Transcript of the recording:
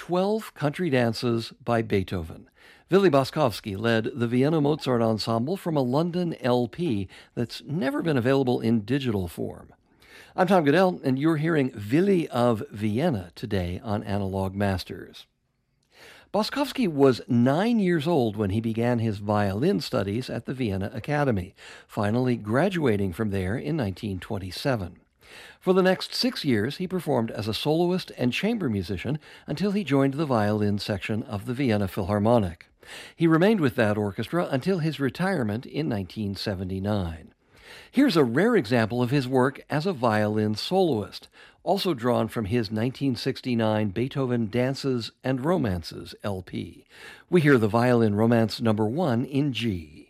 12 Country Dances by Beethoven. Willy Boskovsky led the Vienna Mozart Ensemble from a London LP that's never been available in digital form. I'm Tom Goodell, and you're hearing Willy of Vienna today on Analog Masters. Boskovsky was 9 years old when he began his violin studies at the Vienna Academy, finally graduating from there in 1927. For the next 6 years, he performed as a soloist and chamber musician until he joined the violin section of the Vienna Philharmonic. He remained with that orchestra until his retirement in 1979. Here's a rare example of his work as a violin soloist, also drawn from his 1969 Beethoven Dances and Romances LP. We hear the Violin Romance No. 1 in G.